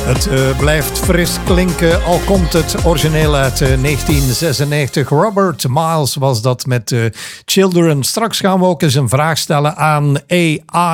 Het blijft fris klinken, al komt het origineel uit 1996. Robert Miles was dat met Children. Straks gaan we ook eens een vraag stellen aan AI.